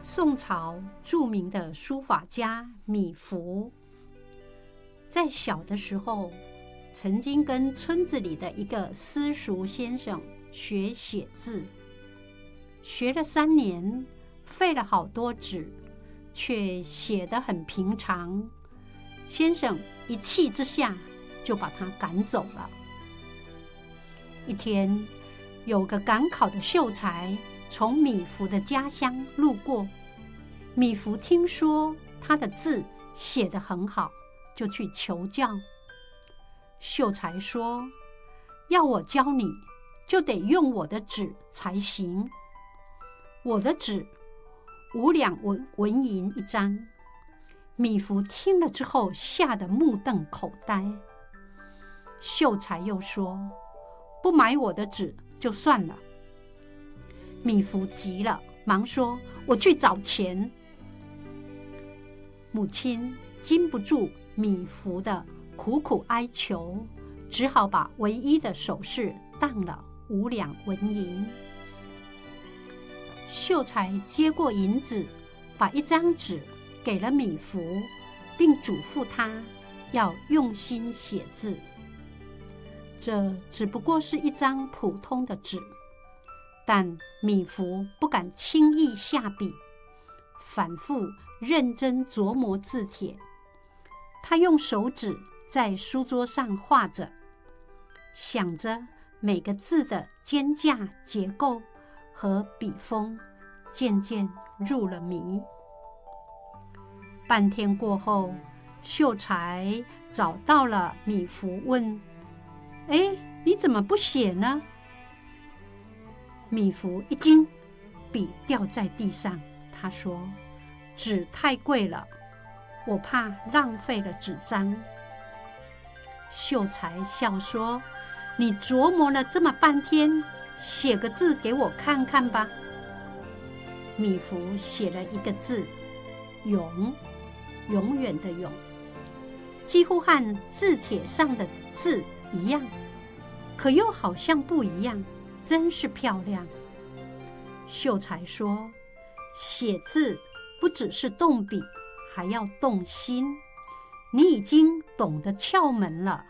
宋朝著名的书法家米芾，在小的时候，曾经跟村子里的一个私塾先生学写字，学了3年，费了好多纸，却写得很平常。先生一气之下就把他赶走了。一天，有个赶考的秀才从米芾的家乡路过，米芾听说他的字写得很好，就去求教。秀才说：“要我教你，就得用我的纸才行。我的纸5两纹银一张。”米芾听了之后，吓得目瞪口呆。秀才又说：“不买我的纸就算了。”米芾急了，忙说：“我去找钱。”母亲禁不住米芾的苦苦哀求，只好把唯一的首饰当了5两纹银。秀才接过银子，把一张纸给了米芾，并嘱咐他要用心写字。这只不过是一张普通的纸，但米芾不敢轻易下笔，反复认真琢磨字帖。他用手指在书桌上画着，想着每个字的间架结构和笔锋，渐渐入了迷。半天过后，秀才找到了米芾，问：“哎，你怎么不写呢？”米芾一惊，笔掉在地上。他说：“纸太贵了，我怕浪费了纸张。”秀才笑说：“你琢磨了这么半天，写个字给我看看吧。”米芾写了一个字“永”，永远的永，几乎和字帖上的字一样，可又好像不一样，真是漂亮。秀才说：“写字不只是动笔，还要动心。你已经懂得窍门了。”